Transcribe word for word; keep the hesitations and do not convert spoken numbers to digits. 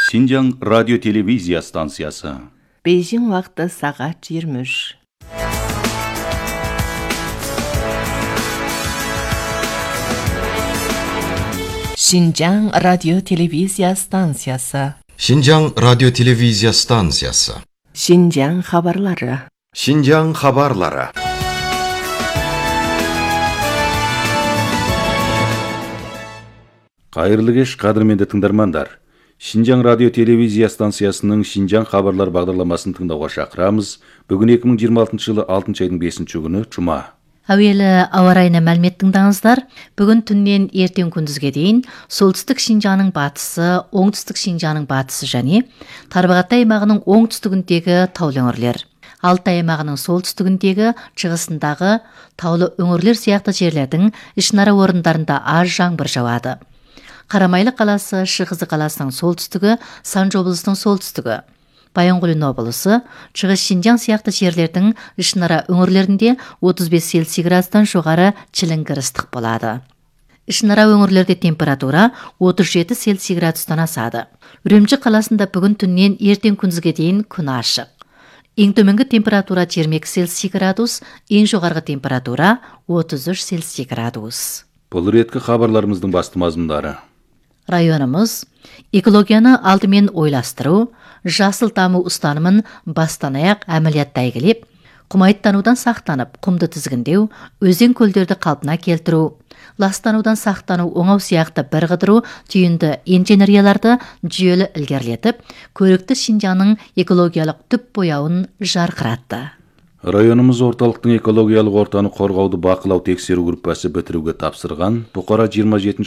Шинжаң радио телевизия станциясы. Бейжің уақыты сағат жиырма үш. Шинжаң радио телевизия станциясы. Шинжаң радио телевизия станциясы. Шинжаң хабарлары. Шинжаң хабарлары. Қайырлы кеш, қадірменді тыңдармандар. Шинжаң радио телевизия станциясының Шинжаң хабарлар бағдарламасын тыңдауға шақырамыз. Бүгін екі мың жиырма алтыншы жылы алтыншы айдың бесінші күні жұма. Әуелі ауа райына мәлімет тыңдаңыздар. Бүгін түннен ертең күндізге дейін солтүстік Шинжаңның батысы, оңтүстік Шинжаңның батысы және Тарбағатай аймағының оңтүстігіндегі таулы өңірлер, Алтай аймағының солтүстігіндегі, шығысындағы таулы өңірлер сияқты жерлердің ішінара орындарында аз жаңбыр жауады. Қарамайлы қаласы, Шығызы қаласының солтүстігі, Санжы облысының солтүстігі, Баянқұлын облысы, Шығыс Шинжаң сияқты жерлердің ішінара өңірлерінде отыз бес цельсий градустан жоғары чіліңгір ыстық болады. Ішінара өңірлерде температура отыз жеті цельсий градустан асады. Үрімжі қаласында бүгін түннен ертең күндізге дейін күн ашық. Ең төменгі температура жиырма екі цельсий градус, ең жоғарғы температура отыз үш цельсий градус. Бұл реткі хабарларымыздың басты мазмұндары. Районымыз экологияны алдымен ойластыру, жасыл даму ұстанымын бастан аяқ әмілиятта әйгілеп, құмайттанудан сақтанып, құмды тізгіндеу, өзен көлдерді қалпына келтіру, ластанудан сақтану оңау сияқты бір қыдыру түйінді инженерияларды жүйелі ілгерілетіп, көрікті Шинжаңның экологиялық түп бояуын жарқыратты. Районымыз орталықтың экологиялық ортаны қорғауды бақылау тексеру группасы бітіруге тапсырған. Бұқара жиырма жетінші